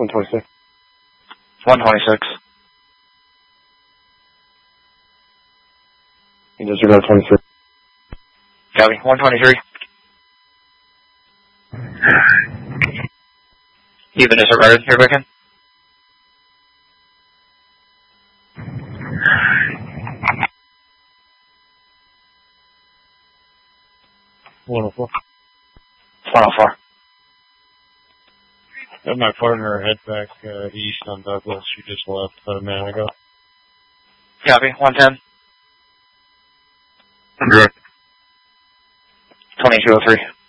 126. 126. You disregard 23. Copy. 123. Even disregarded. Here, Beacon. One 104. Have my partner head back east on Douglas. She just left about a minute ago. Copy. 110. Good. 2203.